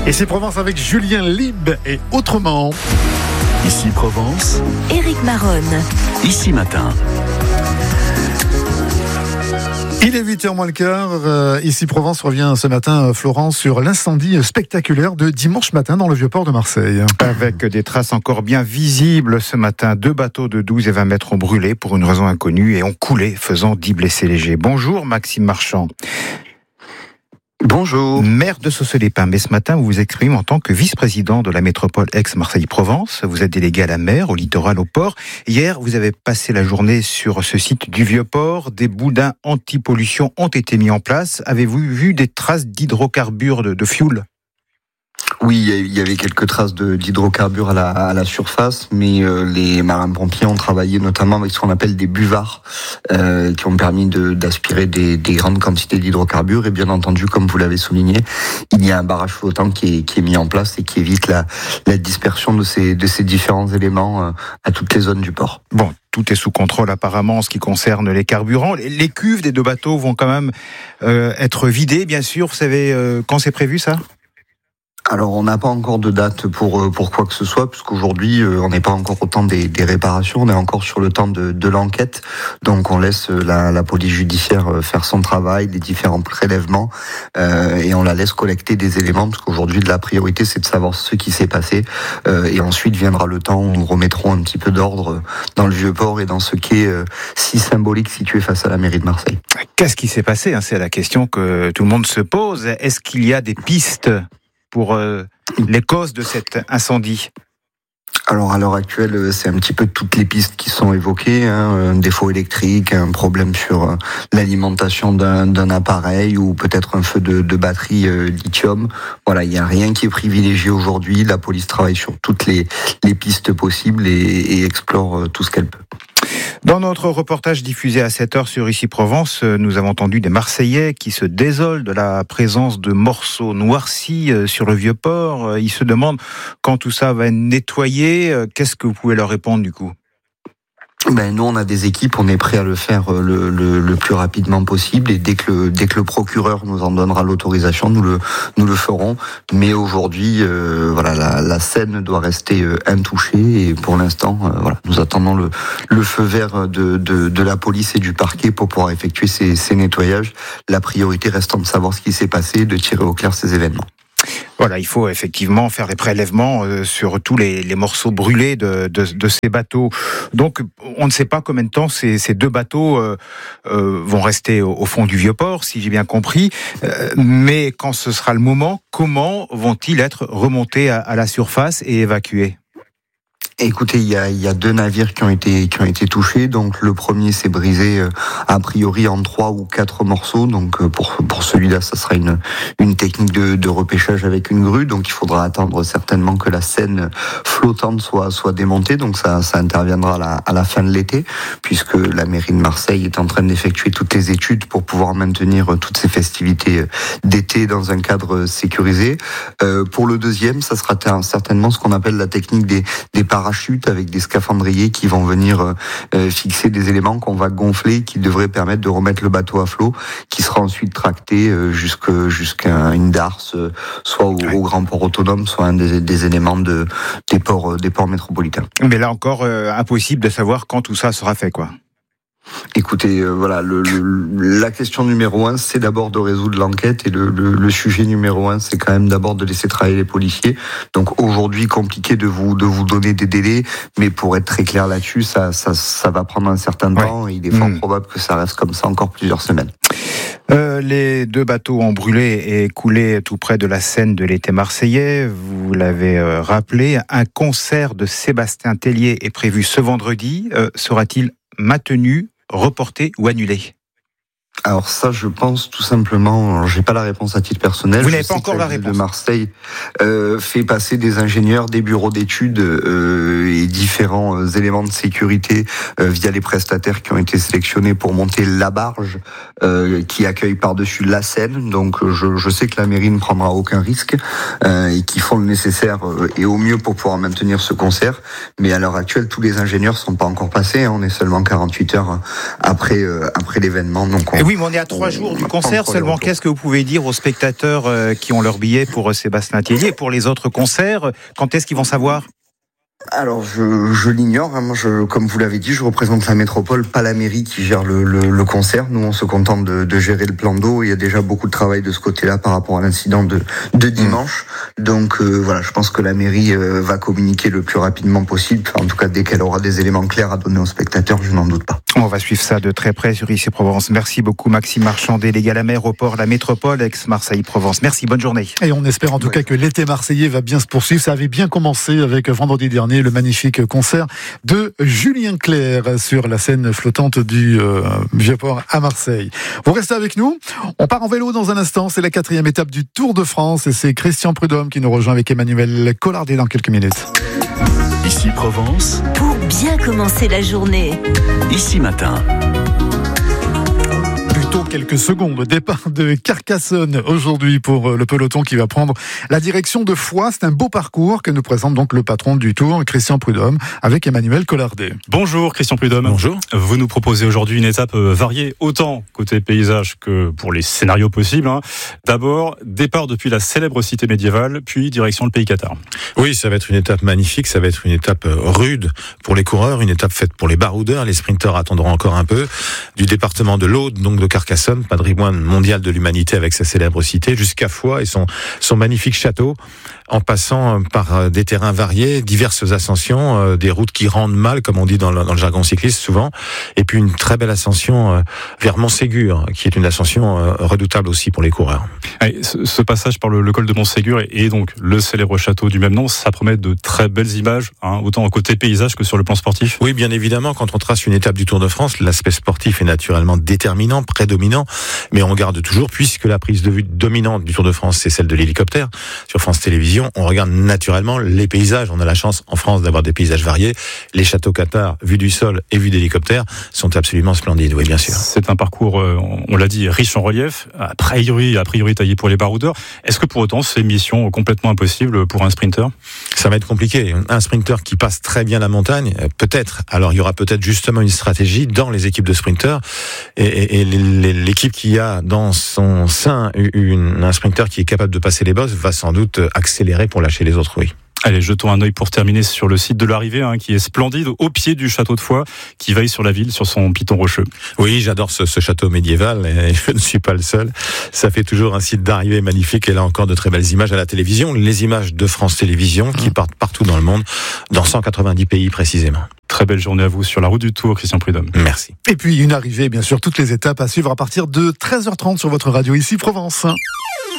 Ici Provence avec Julien Lib et Autrement. Ici Provence, Éric Maronne. Ici Matin. Il est 8h moins le quart. Ici Provence revient ce matin, Florence, sur l'incendie spectaculaire de dimanche matin dans le Vieux-Port de Marseille. Avec des traces encore bien visibles ce matin, 2 bateaux de 12 et 20 mètres ont brûlé pour une raison inconnue et ont coulé, faisant 10 blessés légers. Bonjour Maxime Marchand. Bonjour. Maire de Sausseau-les-Pins, mais ce matin vous vous exprimez en tant que vice-président de la métropole ex-Marseille-Provence. Vous êtes délégué à la mer, au littoral, au port. Hier, vous avez passé la journée sur ce site du Vieux-Port. Des boudins anti-pollution ont été mis en place. Avez-vous vu des traces d'hydrocarbures, de fioul ? Oui, il y avait quelques traces d'hydrocarbures à la surface, mais les marins-pompiers ont travaillé notamment avec ce qu'on appelle des buvards, qui ont permis d'aspirer des grandes quantités d'hydrocarbures. Et bien entendu, comme vous l'avez souligné, il y a un barrage flottant qui est mis en place et qui évite la dispersion de ces différents éléments à toutes les zones du port. Bon, tout est sous contrôle apparemment en ce qui concerne les carburants. Les cuves des 2 bateaux vont quand même être vidées, bien sûr. Vous savez quand c'est prévu ça ? Alors, on n'a pas encore de date pour quoi que ce soit, puisqu'aujourd'hui, on n'est pas encore au temps des réparations, on est encore sur le temps de l'enquête. Donc, on laisse la police judiciaire faire son travail, les différents prélèvements, et on la laisse collecter des éléments, parce qu'aujourd'hui, la priorité, c'est de savoir ce qui s'est passé, et ensuite viendra le temps où nous remettrons un petit peu d'ordre dans le Vieux-Port et dans ce quai si symbolique situé face à la mairie de Marseille. Qu'est-ce qui s'est passé ? C'est la question que tout le monde se pose. Est-ce qu'il y a des pistes pour les causes de cet incendie ? Alors à l'heure actuelle, c'est un petit peu toutes les pistes qui sont évoquées, un défaut électrique, un problème sur l'alimentation d'un appareil ou peut-être un feu de batterie lithium. Voilà, il n'y a rien qui est privilégié aujourd'hui. La police travaille sur toutes les pistes possibles et explore tout ce qu'elle peut. Dans notre reportage diffusé à 7h sur Ici Provence, nous avons entendu des Marseillais qui se désolent de la présence de morceaux noircis sur le Vieux-Port. Ils se demandent quand tout ça va être nettoyé. Qu'est-ce que vous pouvez leur répondre du coup ? Nous on a des équipes, on est prêt à le faire le plus rapidement possible et dès que le procureur nous en donnera l'autorisation, nous le ferons. Mais aujourd'hui, la scène doit rester intouchée et pour l'instant, nous attendons le feu vert de la police et du parquet pour pouvoir effectuer ces nettoyages. La priorité restant de savoir ce qui s'est passé, de tirer au clair ces événements. Voilà, il faut effectivement faire des prélèvements sur tous les morceaux brûlés de ces bateaux. Donc, on ne sait pas combien de temps ces 2 bateaux vont rester au fond du Vieux-Port, si j'ai bien compris. Mais quand ce sera le moment, comment vont-ils être remontés à la surface et évacués ? Écoutez, il y a 2 navires qui ont été touchés. Donc le premier s'est brisé a priori en 3 ou 4 morceaux. Donc pour celui-là, ça sera une technique de repêchage avec une grue. Donc il faudra attendre certainement que la scène flottante soit démontée. Donc ça interviendra à la fin de l'été, puisque la mairie de Marseille est en train d'effectuer toutes les études pour pouvoir maintenir toutes ces festivités d'été dans un cadre sécurisé. Pour le deuxième, ça sera certainement ce qu'on appelle la technique des parachutes avec des scaphandriers qui vont venir fixer des éléments qu'on va gonfler, qui devraient permettre de remettre le bateau à flot, qui sera ensuite tracté jusqu'à une darse, soit au grand port autonome, soit un des éléments des ports métropolitains. Mais là encore, impossible de savoir quand tout ça sera fait, quoi. Écoutez, la question numéro 1, c'est d'abord de résoudre l'enquête et le sujet numéro 1, c'est quand même d'abord de laisser travailler les policiers. Donc aujourd'hui, compliqué de vous donner des délais, mais pour être très clair là-dessus, ça va prendre un certain temps et il est fort probable que ça reste comme ça encore plusieurs semaines. Les 2 bateaux ont brûlé et coulé tout près de la Seine de l'été marseillais. Vous l'avez rappelé, un concert de Sébastien Tellier est prévu ce vendredi. Sera-t-il maintenu, reporté ou annulé ? Alors ça, je pense tout simplement, j'ai pas la réponse à titre personnel. Vous n'avez pas encore la réponse. De Marseille fait passer des ingénieurs, des bureaux d'études et différents éléments de sécurité via les prestataires qui ont été sélectionnés pour monter la barge qui accueille par-dessus la Seine. Donc je sais que la mairie ne prendra aucun risque et qu'ils font le nécessaire et au mieux pour pouvoir maintenir ce concert. Mais à l'heure actuelle, tous les ingénieurs sont pas encore passés. On est seulement 48 heures après l'événement. Donc oui, Oui, mais on est à 3 jours du concert seulement. Qu'est-ce que vous pouvez dire aux spectateurs qui ont leur billet pour Sébastien Tellier et pour les autres concerts? Quand est-ce qu'ils vont savoir? Alors je l'ignore, moi comme vous l'avez dit, je représente la métropole, pas la mairie qui gère le concert. Nous on se contente de gérer le plan d'eau. Il y a déjà beaucoup de travail de ce côté-là par rapport à l'incident de dimanche. Donc voilà, je pense que la mairie va communiquer le plus rapidement possible. En tout cas, dès qu'elle aura des éléments clairs à donner aux spectateurs, je n'en doute pas. On va suivre ça de très près sur ICI Provence. Merci beaucoup Maxime Marchand, délégué à la mer, au port, la métropole, ex-Marseille-Provence. Merci, bonne journée. Et on espère en tout cas que l'été marseillais va bien se poursuivre. Ça avait bien commencé avec vendredi dernier le magnifique concert de Julien Clerc sur la scène flottante du Vieux-Port à Marseille. Vous restez avec nous. On part en vélo dans un instant. C'est la 4e étape du Tour de France et c'est Christian Prudhomme qui nous rejoint avec Emmanuel Collardet dans quelques minutes. Ici Provence. Pour bien commencer la journée. Ici Matin. Quelques secondes. Départ de Carcassonne aujourd'hui pour le peloton qui va prendre la direction de Foix. C'est un beau parcours que nous présente donc le patron du Tour, Christian Prudhomme, avec Emmanuel Collardet. Bonjour Christian Prudhomme. Bonjour. Vous nous proposez aujourd'hui une étape variée, autant côté paysage que pour les scénarios possibles. D'abord, départ depuis la célèbre cité médiévale, puis direction le pays Qatar. Oui, ça va être une étape magnifique, ça va être une étape rude pour les coureurs, une étape faite pour les baroudeurs. Les sprinteurs attendront encore un peu. Du département de l'Aude, donc de Carcassonne, patrimoine mondial de l'humanité avec sa célèbre cité, jusqu'à Foix et son magnifique château, en passant par des terrains variés, diverses ascensions, des routes qui rendent mal, comme on dit dans le jargon cycliste souvent, et puis une très belle ascension vers Montségur, qui est une ascension redoutable aussi pour les coureurs. Et ce passage par le col de Montségur et donc le célèbre château du même nom, ça promet de très belles images, autant côté paysage que sur le plan sportif. Oui, bien évidemment, quand on trace une étape du Tour de France, l'aspect sportif est naturellement déterminant, prédominant, mais on regarde toujours, puisque la prise de vue dominante du Tour de France, c'est celle de l'hélicoptère, sur France Télévisions, on regarde naturellement les paysages. On a la chance en France d'avoir des paysages variés. Les châteaux Qatar, vus du sol et vus d'hélicoptère, sont absolument splendides, oui, bien sûr. C'est un parcours, on l'a dit, riche en relief, a priori taillé pour les baroudeurs. Est-ce que pour autant, c'est une mission complètement impossible pour un sprinter? Ça va être compliqué. Un sprinter qui passe très bien la montagne, peut-être. Alors, il y aura peut-être justement une stratégie dans les équipes de sprinters et l'équipe qui a dans son sein un sprinter qui est capable de passer les bosses va sans doute accélérer pour lâcher les autres, oui. Allez, jetons un œil pour terminer sur le site de l'arrivée, qui est splendide, au pied du château de Foix, qui veille sur la ville, sur son piton rocheux. Oui, j'adore ce château médiéval, et je ne suis pas le seul. Ça fait toujours un site d'arrivée magnifique, et là encore de très belles images à la télévision, les images de France Télévisions, qui partent partout dans le monde, dans 190 pays précisément. Très belle journée à vous sur la route du Tour, Christian Prudhomme. Merci. Et puis une arrivée, bien sûr, toutes les étapes à suivre à partir de 13h30 sur votre radio ici Provence.